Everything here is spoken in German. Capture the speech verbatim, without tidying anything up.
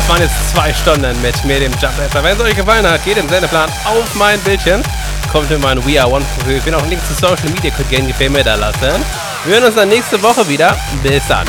Das waren jetzt zwei Stunden mit mir, dem Jumpmaster. Wenn es euch gefallen hat, geht im Sendeplan auf mein Bildschirm. Kommt in mein We Are One Profil. Ich will auch einen Link zu Social Media, könnt ihr gerne Gefällt mir da lassen. Wir hören uns dann nächste Woche wieder. Bis dann.